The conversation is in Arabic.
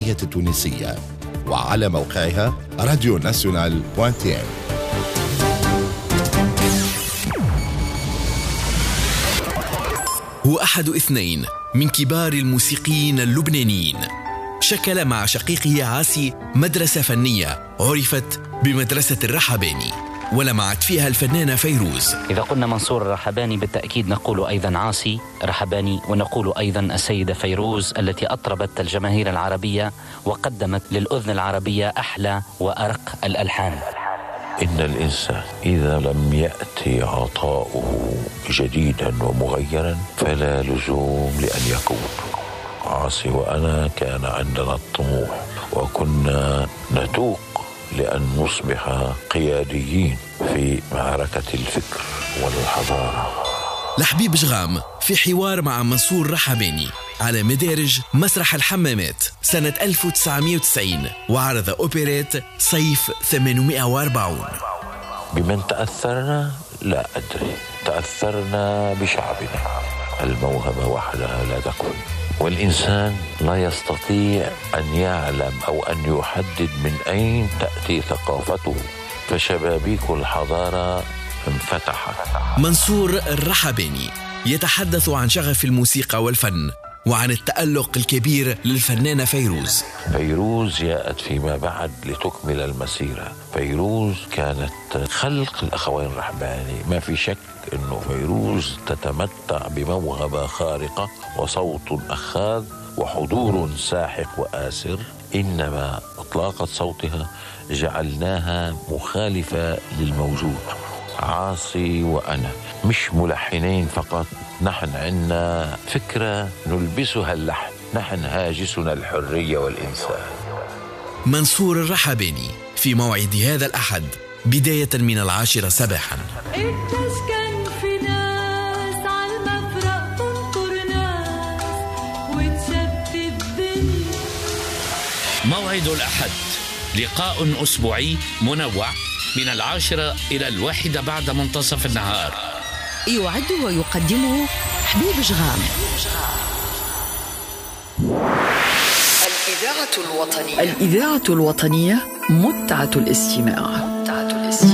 الإذاعية التونسية وعلى موقعها radionational.tn. هو أحد اثنين من كبار الموسيقيين اللبنانيين. شكل مع شقيقه عاصي مدرسة فنية عرفت بمدرسة الرحباني، ولمعت فيها الفنانة فيروز. إذا قلنا منصور الرحباني بالتأكيد نقول أيضا عاصي رحباني، ونقول أيضا السيدة فيروز التي أطربت الجماهير العربية وقدمت للأذن العربية أحلى وأرق الألحان. إن الإنسان إذا لم يأتي عطاؤه جديدا ومغيرا فلا لزوم لأن يكون. عاصي وأنا كان عندنا الطموح وكنا نتوق لأن نصبح قياديين في معركة الفكر والحضارة. لحبيب جغام في حوار مع منصور رحباني على مدارج مسرح الحمامات سنة 1990، وعرض أوبريت صيف 840. بمن تأثرنا؟ لا أدري. تأثرنا بشعبنا. الموهبة وحدها لا تكفي، والإنسان لا يستطيع أن يعلم أو أن يحدد من أين تأتي ثقافته، فشبابيك الحضارة انفتحت. منصور الرحباني يتحدث عن شغف الموسيقى والفن وعن التألق الكبير للفنانة فيروز. فيروز جاءت فيما بعد لتكمل المسيرة. فيروز كانت خلق الأخوين الرحباني. ما في شك أنه فيروز تتمتع بموهبة خارقة وصوت أخاذ وحضور ساحق وآسر، إنما إطلاقة صوتها جعلناها مخالفة للموجود. عاصي وأنا مش ملحنين فقط، نحن عندنا فكرة نلبسها اللحن، نحن هاجسنا الحرية والإنسان. منصور الرحباني في موعد هذا الأحد بداية من 10 صباحا. التسكن في ناس عالمفرق تنطر ناس وتشتت الدنيا. موعد الأحد لقاء أسبوعي منوع من 10 إلى 1 بعد منتصف النهار. يعد ويقدمه حبيب جغام. الإذاعة الوطنية متعة الاستماع.